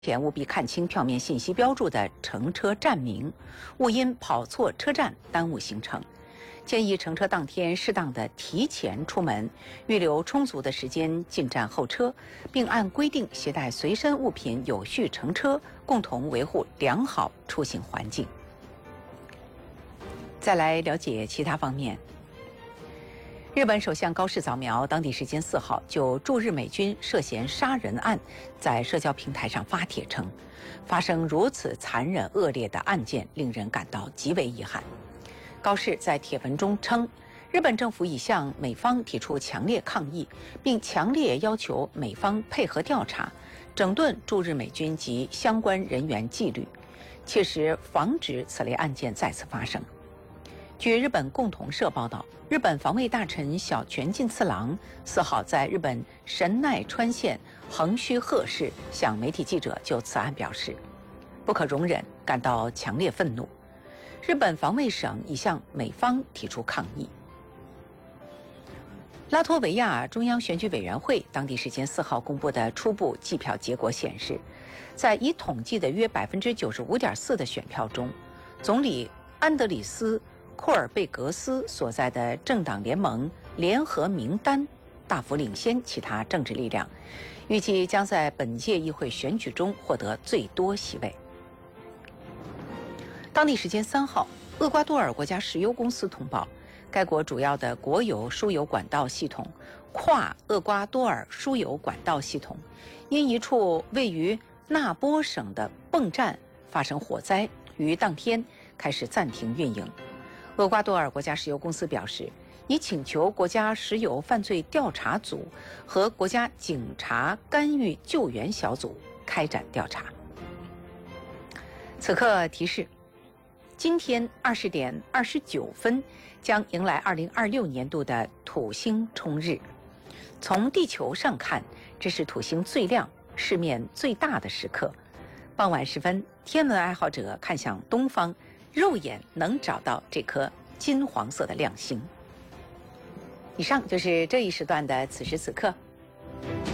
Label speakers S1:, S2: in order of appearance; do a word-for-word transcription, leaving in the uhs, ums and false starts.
S1: 前务必看清票面信息标注的乘车站名，勿因跑错车站耽误行程。建议乘车当天适当的提前出门，预留充足的时间进站候车，并按规定携带随身物品有序乘车，共同维护良好出行环境。再来了解其他方面。日本首相高市早苗当地时间四号就驻日美军涉嫌杀人案，在社交平台上发帖称，发生如此残忍恶劣的案件，令人感到极为遗憾。高市在帖文中称，日本政府已向美方提出强烈抗议，并强烈要求美方配合调查，整顿驻日美军及相关人员纪律，切实防止此类案件再次发生。据日本共同社报道，日本防卫大臣小泉进次郎四号在日本神奈川县横须贺市向媒体记者就此案表示，不可容忍，感到强烈愤怒。日本防卫省已向美方提出抗议。拉脱维亚中央选举委员会当地时间四号公布的初步计票结果显示，在已统计的约百分之九十五点四的选票中，总理安德里斯库尔贝格斯所在的政党联盟联合名单大幅领先其他政治力量，预计将在本届议会选举中获得最多席位。当地时间三号，厄瓜多尔国家石油公司通报，该国主要的国有输油管道系统跨厄瓜多尔输油管道系统因一处位于纳波省的泵站发生火灾，于当天开始暂停运营。厄瓜多尔国家石油公司表示，已请求国家石油犯罪调查组和国家警察干预救援小组开展调查。此刻提示，今天二十点二十九分将迎来二零二六年度的土星冲日。从地球上看，这是土星最亮、视面最大的时刻。傍晚时分，天文爱好者看向东方，肉眼能找到这颗金黄色的亮星。以上就是这一时段的此时此刻。